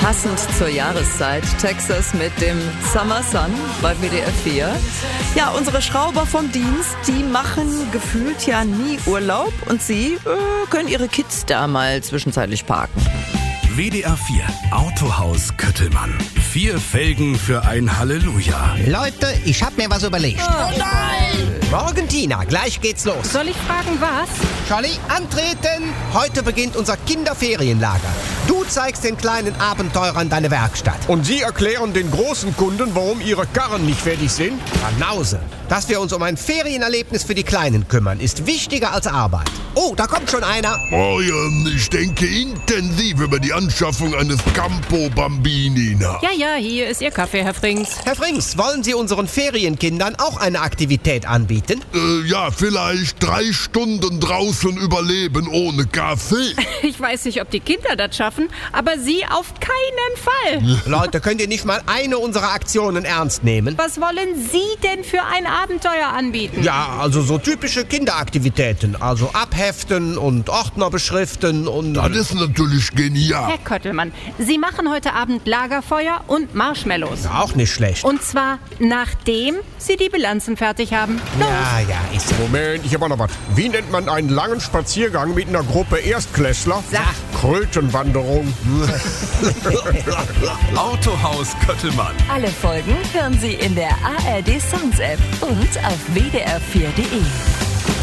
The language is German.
Passend zur Jahreszeit, Texas mit dem Summer Sun bei WDR 4. Ja, unsere Schrauber vom Dienst, die machen gefühlt ja nie Urlaub und sie können ihre Kids da mal zwischenzeitlich parken. WDR 4 Autohaus Köttelmann. 4 Felgen für ein Halleluja. Leute, ich hab mir was überlegt. Oh nein! Morgen, Tina, gleich geht's los. Soll ich fragen, was? Charlie, antreten! Heute beginnt unser Kinderferienlager. Du zeigst den kleinen Abenteurern deine Werkstatt. Und Sie erklären den großen Kunden, warum ihre Karren nicht fertig sind? Banause. Dass wir uns um ein Ferienerlebnis für die Kleinen kümmern, ist wichtiger als Arbeit. Oh, da kommt schon einer. Oh ja, ich denke intensiv über die Anschaffung eines Campo Bambini nach. Ja, hier ist Ihr Kaffee, Herr Frings. Herr Frings, wollen Sie unseren Ferienkindern auch eine Aktivität anbieten? Ja, vielleicht 3 Stunden draußen überleben ohne Kaffee. Ich weiß nicht, ob die Kinder das schaffen, aber Sie auf keinen Fall. Leute, könnt ihr nicht mal eine unserer Aktionen ernst nehmen? Was wollen Sie denn für ein Abenteuer anbieten? Ja, also so typische Kinderaktivitäten. Also abheften und Ordner beschriften und... Das ist natürlich genial. Herr Köttelmann, Sie machen heute Abend Lagerfeuer und Marshmallows. Ja, auch nicht schlecht. Und zwar nachdem Sie die Bilanzen fertig haben. Los. Ja, ist so. Moment, ich habe auch noch was. Wie nennt man einen langen Spaziergang mit einer Gruppe Erstklässler? Sag. Krötenwanderung. Autohaus Köttelmann. Alle Folgen hören Sie in der ARD Sounds App und auf wdr4.de.